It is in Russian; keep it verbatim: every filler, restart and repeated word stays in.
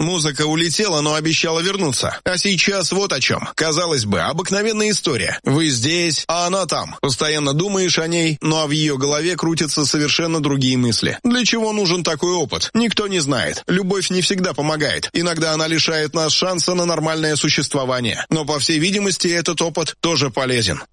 Музыка улетела, но обещала вернуться. А сейчас вот о чем. Казалось бы, обыкновенная история. Вы здесь, а она там. Постоянно думаешь о ней, но в ее голове крутятся совершенно другие мысли. Для чего нужен такой опыт? Никто не знает. Любовь не всегда помогает. Иногда она лишает нас шанса на нормальное существование. Но, по всей видимости, этот опыт тоже полезен.